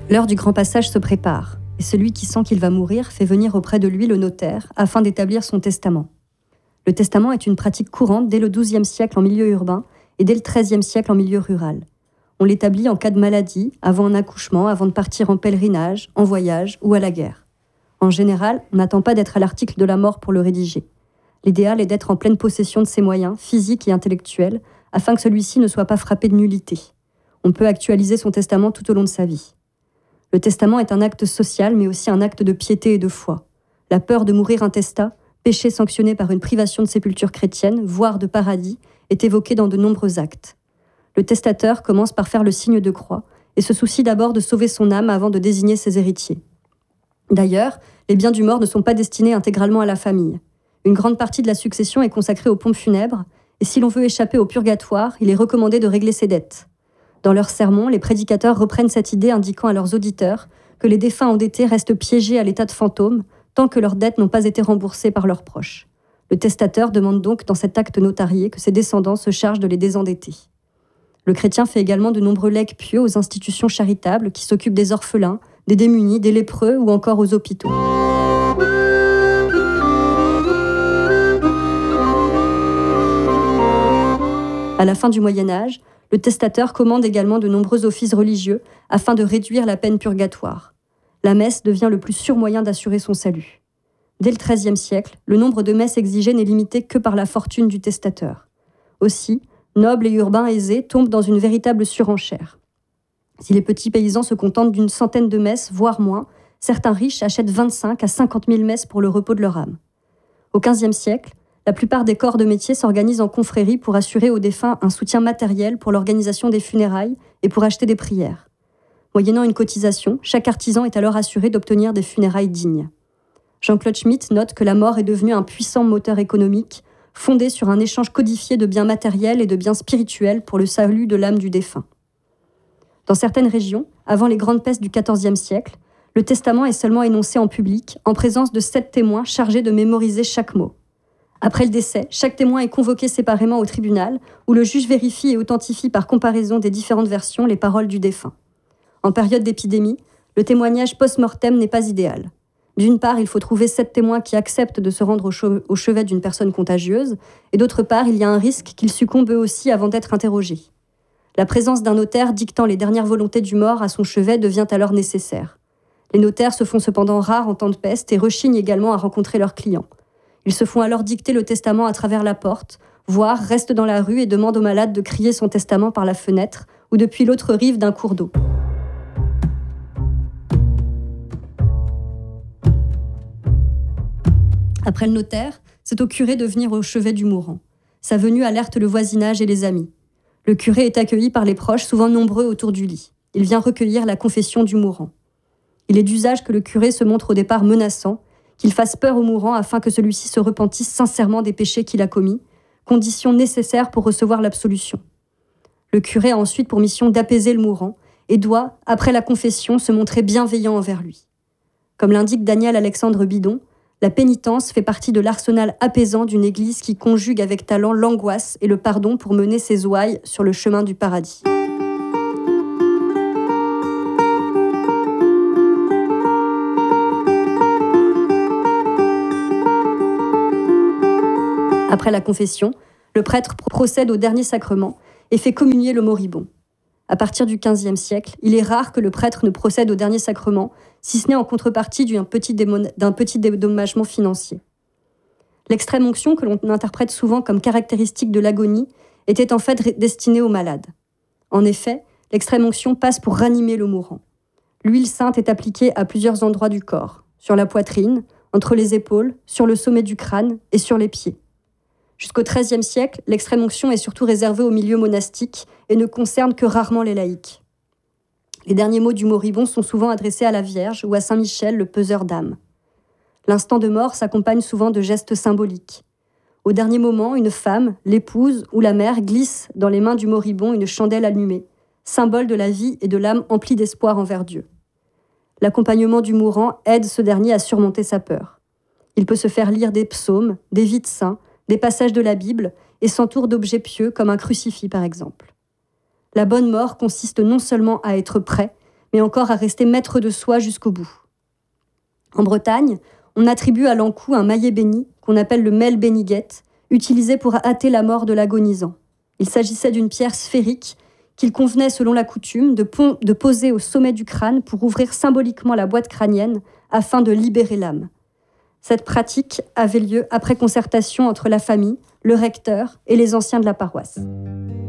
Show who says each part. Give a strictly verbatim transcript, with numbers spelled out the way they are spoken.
Speaker 1: L'heure du grand passage se prépare, et celui qui sent qu'il va mourir fait venir auprès de lui le notaire afin d'établir son testament. Le testament est une pratique courante dès le douzième siècle en milieu urbain et dès le treizième siècle en milieu rural. On l'établit en cas de maladie, avant un accouchement, avant de partir en pèlerinage, en voyage ou à la guerre. En général, on n'attend pas d'être à l'article de la mort pour le rédiger. L'idéal est d'être en pleine possession de ses moyens, physiques et intellectuels, afin que celui-ci ne soit pas frappé de nullité. On peut actualiser son testament tout au long de sa vie. Le testament est un acte social, mais aussi un acte de piété et de foi. La peur de mourir intestat, péché sanctionné par une privation de sépulture chrétienne, voire de paradis, est évoquée dans de nombreux actes. Le testateur commence par faire le signe de croix et se soucie d'abord de sauver son âme avant de désigner ses héritiers. D'ailleurs, les biens du mort ne sont pas destinés intégralement à la famille. Une grande partie de la succession est consacrée aux pompes funèbres, et si l'on veut échapper au purgatoire, il est recommandé de régler ses dettes. Dans leurs sermons, les prédicateurs reprennent cette idée indiquant à leurs auditeurs que les défunts endettés restent piégés à l'état de fantômes tant que leurs dettes n'ont pas été remboursées par leurs proches. Le testateur demande donc dans cet acte notarié que ses descendants se chargent de les désendetter. Le chrétien fait également de nombreux legs pieux aux institutions charitables qui s'occupent des orphelins, des démunis, des lépreux ou encore aux hôpitaux. À la fin du Moyen-Âge, le testateur commande également de nombreux offices religieux afin de réduire la peine purgatoire. La messe devient le plus sûr moyen d'assurer son salut. Dès le treizième siècle, le nombre de messes exigées n'est limité que par la fortune du testateur. Aussi, nobles et urbains aisés tombent dans une véritable surenchère. Si les petits paysans se contentent d'une centaine de messes, voire moins, certains riches achètent vingt-cinq à cinquante mille messes pour le repos de leur âme. Au quinzième siècle, la plupart des corps de métier s'organisent en confréries pour assurer aux défunts un soutien matériel pour l'organisation des funérailles et pour acheter des prières. Moyennant une cotisation, chaque artisan est alors assuré d'obtenir des funérailles dignes. Jean-Claude Schmitt note que la mort est devenue un puissant moteur économique, fondé sur un échange codifié de biens matériels et de biens spirituels pour le salut de l'âme du défunt. Dans certaines régions, avant les grandes pestes du quatorzième siècle, le testament est seulement énoncé en public, en présence de sept témoins chargés de mémoriser chaque mot. Après le décès, chaque témoin est convoqué séparément au tribunal, où le juge vérifie et authentifie par comparaison des différentes versions les paroles du défunt. En période d'épidémie, le témoignage post-mortem n'est pas idéal. D'une part, il faut trouver sept témoins qui acceptent de se rendre au, che- au chevet d'une personne contagieuse, et d'autre part, il y a un risque qu'ils succombent eux aussi avant d'être interrogés. La présence d'un notaire dictant les dernières volontés du mort à son chevet devient alors nécessaire. Les notaires se font cependant rares en temps de peste et rechignent également à rencontrer leurs clients. Ils se font alors dicter le testament à travers la porte, voire restent dans la rue et demandent au malade de crier son testament par la fenêtre ou depuis l'autre rive d'un cours d'eau. Après le notaire, c'est au curé de venir au chevet du mourant. Sa venue alerte le voisinage et les amis. Le curé est accueilli par les proches, souvent nombreux autour du lit. Il vient recueillir la confession du mourant. Il est d'usage que le curé se montre au départ menaçant, qu'il fasse peur au mourant afin que celui-ci se repentisse sincèrement des péchés qu'il a commis, condition nécessaire pour recevoir l'absolution. Le curé a ensuite pour mission d'apaiser le mourant et doit, après la confession, se montrer bienveillant envers lui. Comme l'indique Daniel Alexandre Bidon, la pénitence fait partie de l'arsenal apaisant d'une église qui conjugue avec talent l'angoisse et le pardon pour mener ses ouailles sur le chemin du paradis. Après la confession, le prêtre procède au dernier sacrement et fait communier le moribond. À partir du quinzième siècle, il est rare que le prêtre ne procède au dernier sacrement, si ce n'est en contrepartie d'un petit, démon- d'un petit dédommagement financier. L'extrême onction, que l'on interprète souvent comme caractéristique de l'agonie, était en fait destinée aux malades. En effet, l'extrême onction passe pour ranimer le mourant. L'huile sainte est appliquée à plusieurs endroits du corps, sur la poitrine, entre les épaules, sur le sommet du crâne et sur les pieds. Jusqu'au treizième siècle, l'extrême onction est surtout réservée au milieu monastique et ne concerne que rarement les laïcs. Les derniers mots du moribond sont souvent adressés à la Vierge ou à Saint Michel, le peseur d'âme. L'instant de mort s'accompagne souvent de gestes symboliques. Au dernier moment, une femme, l'épouse ou la mère glisse dans les mains du moribond une chandelle allumée, symbole de la vie et de l'âme emplie d'espoir envers Dieu. L'accompagnement du mourant aide ce dernier à surmonter sa peur. Il peut se faire lire des psaumes, des vies de saints, des passages de la Bible et s'entoure d'objets pieux comme un crucifix par exemple. La bonne mort consiste non seulement à être prêt, mais encore à rester maître de soi jusqu'au bout. En Bretagne, on attribue à l'encou un maillet béni, qu'on appelle le mel beniguet, utilisé pour hâter la mort de l'agonisant. Il s'agissait d'une pierre sphérique qu'il convenait, selon la coutume, de, pon- de poser au sommet du crâne pour ouvrir symboliquement la boîte crânienne afin de libérer l'âme. Cette pratique avait lieu après concertation entre la famille, le recteur et les anciens de la paroisse.